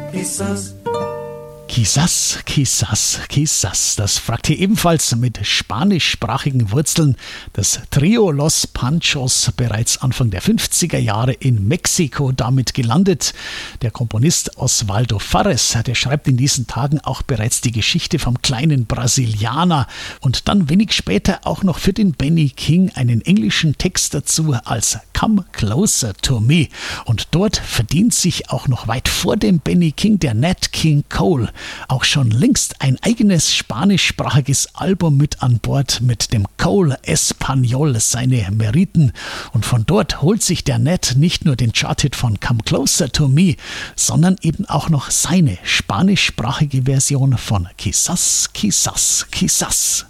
quizás. Quizás, quizás, quizás. Das fragt hier ebenfalls mit spanischsprachigen Wurzeln das Trio Los Panchos, bereits Anfang der 50er Jahre in Mexiko damit gelandet. Der Komponist Osvaldo Fares, der schreibt in diesen Tagen auch bereits die Geschichte vom kleinen Brasilianer und dann wenig später auch noch für den Benny King einen englischen Text dazu als Come Closer to Me. Und dort verdient sich auch noch weit vor dem Benny King der Nat King Cole auch schon längst ein eigenes spanischsprachiges Album mit an Bord mit dem Cole Español seine Meriten. Und von dort holt sich der Nat nicht nur den Charthit von Come Closer to Me, sondern eben auch noch seine spanischsprachige Version von Quizás, Quizás, Quizás.